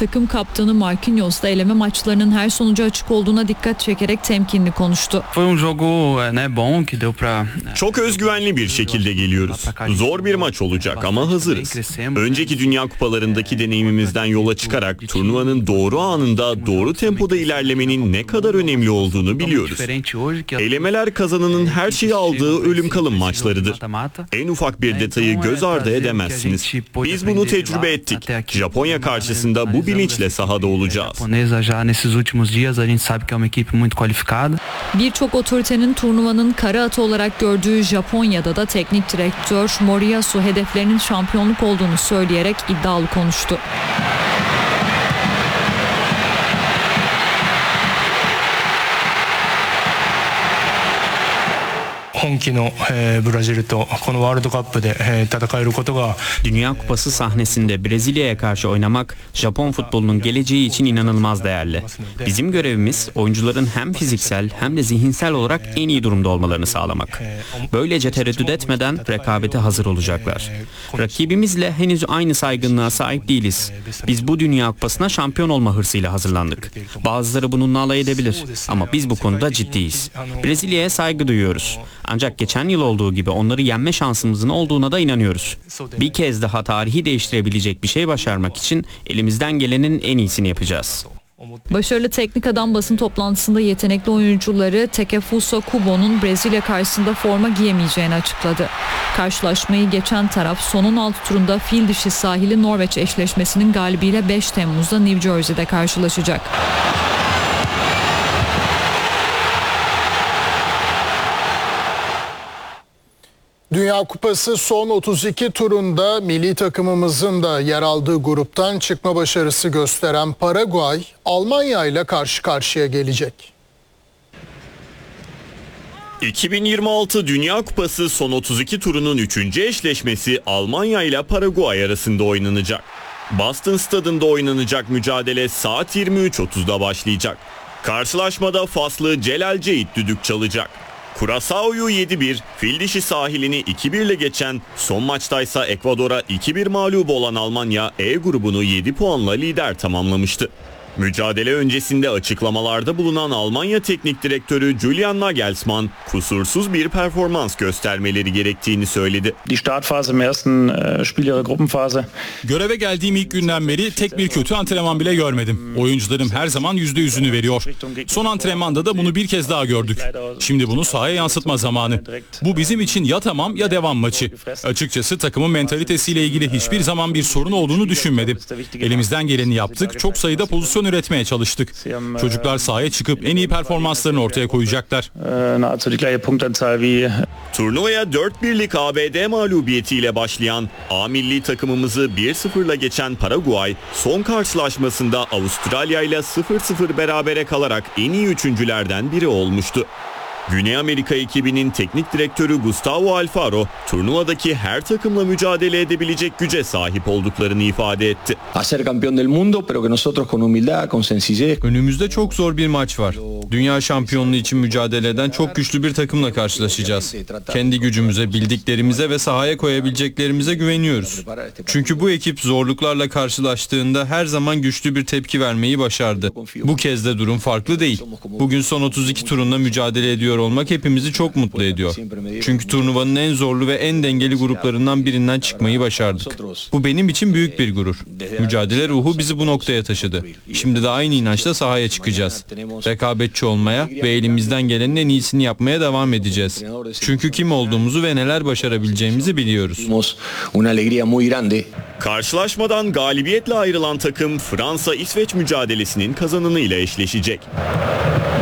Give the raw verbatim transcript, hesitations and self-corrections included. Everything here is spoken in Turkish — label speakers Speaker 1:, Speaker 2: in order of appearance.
Speaker 1: takım kaptanı Marquinhos da eleme maçlarının her sonucu açık olduğuna dikkat çekerek temkinli konuştu.
Speaker 2: Çok özgüvenli bir şekilde geliyoruz. Zor bir maç olacak ama hazırız. Önceki Dünya Kupalarındaki deneyimimizden yola çıkarak turnuvanın doğru anında doğru tempoda ilerlemenin ne kadar önemli olduğunu biliyoruz. Elemeler kazananın her şeyi aldığı ölüm kalım maçlarıdır. En ufak bir detayı göz ardı edemezsiniz. Biz bunu tecrübe ettik. Japonya karşısında bu bilinçle sahada olacağız.
Speaker 1: Birçok otoritenin turnuvanın kara atı olarak gördüğü Japonya'da da teknik direktör Moriyasu hedeflerinin şampiyonluk olduğunu söyleyerek iddialı konuştu.
Speaker 3: 本気の、えー、ブラジルとこのワールドカップで、えー、戦えることが
Speaker 4: Dünya Kupası sahnesinde Brezilya'ya karşı oynamak Japon futbolunun geleceği için inanılmaz değerli. Bizim görevimiz oyuncuların hem fiziksel hem de zihinsel olarak en iyi durumda olmalarını sağlamak. Böylece tereddüt etmeden rekabete hazır olacaklar. Rakibimizle henüz aynı saygınlığa sahip değiliz. Biz bu Dünya Kupası'na şampiyon olma hırsıyla hazırlandık. Bazıları bununla alay edebilir ama biz bu konuda ciddiyiz. Brezilya'ya saygı duyuyoruz. Ancak geçen yıl olduğu gibi onları yenme şansımızın olduğuna da inanıyoruz. Bir kez daha tarihi değiştirebilecek bir şey başarmak için elimizden gelenin en iyisini yapacağız.
Speaker 1: Başarılı teknik adam basın toplantısında yetenekli oyuncuları Takefusa Kubo'nun Brezilya karşısında forma giyemeyeceğini açıkladı. Karşılaşmayı geçen taraf sonun altı turunda fil dişi sahili Norveç eşleşmesinin galibiyle beş Temmuz'da New Jersey'de karşılaşacak.
Speaker 5: Dünya Kupası son otuz iki turunda milli takımımızın da yer aldığı gruptan çıkma başarısı gösteren Paraguay, Almanya ile karşı karşıya gelecek.
Speaker 2: iki bin yirmi altı Dünya Kupası son otuz iki turunun üçüncü eşleşmesi Almanya ile Paraguay arasında oynanacak. Boston Stadında oynanacak mücadele saat yirmi üç otuzda başlayacak. Karşılaşmada Faslı Celal Ceyit düdük çalacak. Curaçao'yu yedi bir, Fildişi sahilini iki bir ile geçen, son maçtaysa Ekvador'a iki bir mağlup olan Almanya E grubunu yedi puanla lider tamamlamıştı. Mücadele öncesinde açıklamalarda bulunan Almanya Teknik Direktörü Julian Nagelsmann, kusursuz bir performans göstermeleri gerektiğini söyledi.
Speaker 6: Göreve geldiğim ilk günden beri tek bir kötü antrenman bile görmedim. Oyuncularım her zaman yüzde yüzünü veriyor. Son antrenmanda da bunu bir kez daha gördük. Şimdi bunu sahaya yansıtma zamanı. Bu bizim için ya tamam ya devam maçı. Açıkçası takımın mentalitesiyle ilgili hiçbir zaman bir sorun olduğunu düşünmedim. Elimizden geleni yaptık. Çok sayıda pozisyon üretmeye çalıştık. Çocuklar sahaya çıkıp en iyi performanslarını ortaya koyacaklar.
Speaker 2: Turnuvaya dört birlik A B D mağlubiyetiyle başlayan A milli takımımızı bir sıfırla geçen Paraguay, son karşılaşmasında Avustralya ile sıfır sıfır berabere kalarak en iyi üçüncülerden biri olmuştu. Güney Amerika ekibinin teknik direktörü Gustavo Alfaro, turnuvadaki her takımla mücadele edebilecek güce sahip olduklarını ifade etti.
Speaker 7: Önümüzde çok zor bir maç var. Dünya şampiyonluğu için mücadele eden çok güçlü bir takımla karşılaşacağız. Kendi gücümüze, bildiklerimize ve sahaya koyabileceklerimize güveniyoruz. Çünkü bu ekip zorluklarla karşılaştığında her zaman güçlü bir tepki vermeyi başardı. Bu kez de durum farklı değil. Bugün son otuz iki turunda mücadele ediyor olmak hepimizi çok mutlu ediyor. Çünkü turnuvanın en zorlu ve en dengeli gruplarından birinden çıkmayı başardık. Bu benim için büyük bir gurur. Mücadele ruhu bizi bu noktaya taşıdı. Şimdi de aynı inançla sahaya çıkacağız. Rekabetçi olmaya ve elimizden gelenin en iyisini yapmaya devam edeceğiz. Çünkü kim olduğumuzu ve neler başarabileceğimizi biliyoruz.
Speaker 2: Karşılaşmadan galibiyetle ayrılan takım Fransa-İsveç mücadelesinin kazananıyla eşleşecek.